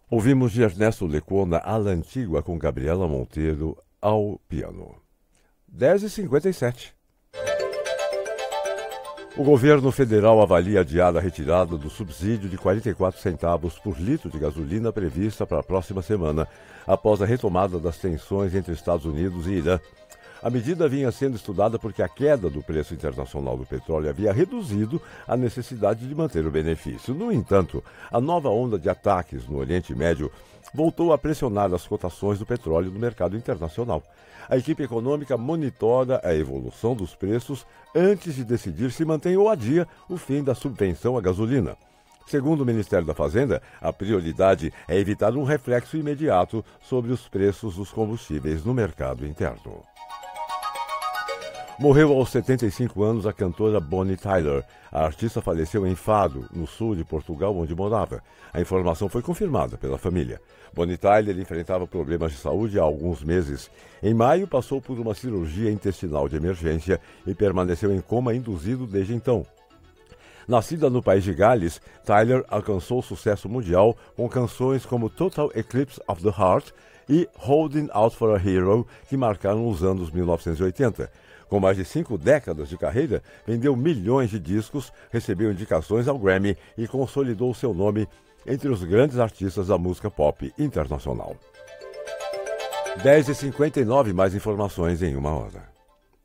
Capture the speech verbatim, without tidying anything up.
Ouvimos de Ernesto Lecuona a La Antigua com Gabriela Monteiro ao piano. dez e cinquenta e sete. O governo federal avalia adiar a retirada do subsídio de quarenta e quatro centavos por litro de gasolina prevista para a próxima semana, após a retomada das tensões entre Estados Unidos e Irã. A medida vinha sendo estudada porque a queda do preço internacional do petróleo havia reduzido a necessidade de manter o benefício. No entanto, a nova onda de ataques no Oriente Médio voltou a pressionar as cotações do petróleo no mercado internacional. A equipe econômica monitora a evolução dos preços antes de decidir se mantém ou adia o fim da subvenção à gasolina. Segundo o Ministério da Fazenda, a prioridade é evitar um reflexo imediato sobre os preços dos combustíveis no mercado interno. Morreu aos setenta e cinco anos a cantora Bonnie Tyler. A artista faleceu em Faro, no sul de Portugal, onde morava. A informação foi confirmada pela família. Bonnie Tyler enfrentava problemas de saúde há alguns meses. Em maio, passou por uma cirurgia intestinal de emergência e permaneceu em coma induzido desde então. Nascida no país de Gales, Tyler alcançou sucesso mundial com canções como Total Eclipse of the Heart e Holding Out for a Hero, que marcaram os anos mil novecentos e oitenta. Com mais de cinco décadas de carreira, vendeu milhões de discos, recebeu indicações ao Grammy e consolidou seu nome entre os grandes artistas da música pop internacional. dez e cinquenta e nove, mais informações em uma hora.